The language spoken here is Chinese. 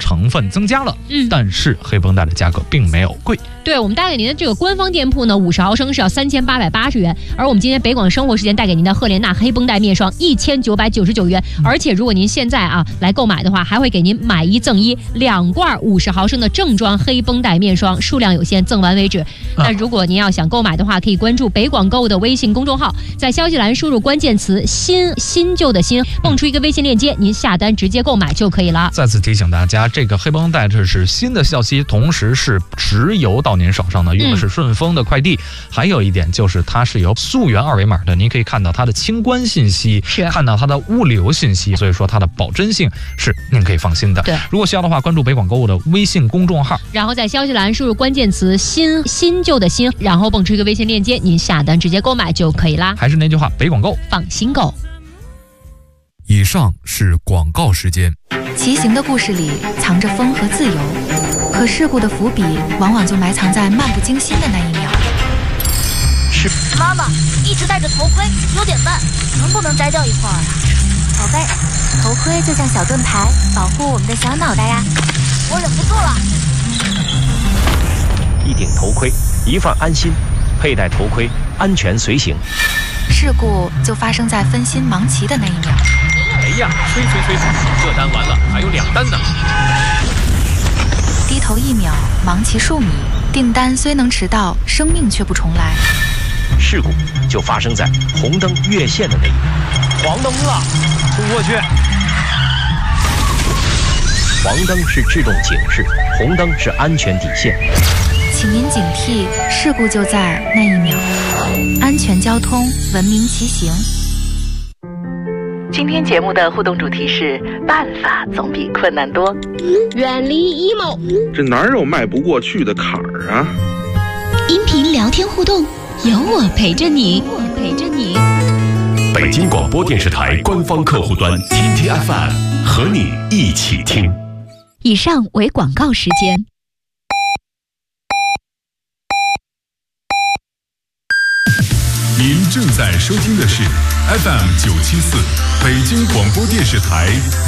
成分增加了，但是黑绷带的价格并没有贵。 对，我们带给您的这个官方店铺呢，50毫升是要3880元，而我们今天北广生活时间带给您的赫莲娜黑绷带面霜1999元，而且如果您现在来购买的话，还会给您买1赠1，2罐50毫升的正装黑绷带面霜，数量有限，赠完为止。那如果您要想购买的话，可以关注北广购物的微信公众号，在消息栏输入关键词新旧的新，蹦出一个微信链接，您下单直接购买就可以了。 再次提醒大家，这个黑绷带这是新的效期，同时是直邮到您手上的，用的是顺丰的快递。还有一点就是它是有溯源2维码的，您可以看到它的清关信息，看到它的物流信息，所以说它的保真性是您可以放心的。 对， 如果需要的话，关注北广购物的微信公众号， 然后在消息栏输入关键词新旧的新，然后蹦出一个微信链接，您下单直接购买就可以啦。 还是那句话，北广购放心购。 以上是广告时间。 骑行的故事里藏着风和自由，可事故的伏笔往往就埋藏在漫不经心的那一秒。 妈妈一直戴着头盔，有点慢，能不能摘掉一块啊？宝贝，头盔就像小盾牌，保护我们的小脑袋呀。我忍不住了。 一顶头盔，一份安心，佩戴头盔，安全随行。 事故就发生在分心忙骑的那一秒。 哎呀，催，这单完了，还有2单呢。 低头1秒，忙骑数米，订单虽能迟到，生命却不重来。 事故就发生在红灯越线的那一秒。 黄灯了，冲过去。 黄灯是制动警示，红灯是安全底线。 请您警惕，事故就在那一秒。安全交通，文明骑行。 今天节目的互动主题是办法总比困难多， 远离 emo。 这哪有迈不过去的坎儿啊？ 音频聊天互动，有我陪着你。 北京广播电视台官方客户端 TTFM 和你一起听。 以上为广告时间。 您正在收听的是 FM 974北京广播电视台